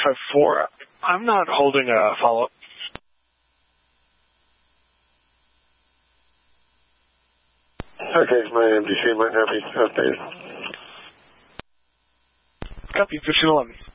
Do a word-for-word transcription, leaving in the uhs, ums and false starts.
five four. I'm not holding a follow-up. Okay, my M D C might not be updated. Copy, fifteen eleven.